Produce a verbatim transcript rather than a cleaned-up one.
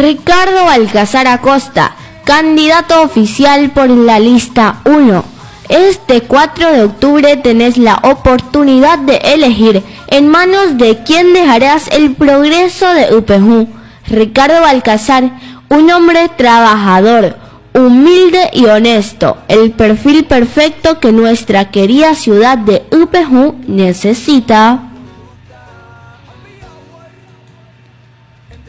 Ricardo Balcázar Acosta, candidato oficial por la lista uno. Este cuatro de octubre tenés la oportunidad de elegir en manos de quién dejarás el progreso de U P J. Ricardo Balcázar, un hombre trabajador, humilde y honesto, el perfil perfecto que nuestra querida ciudad de U P J necesita.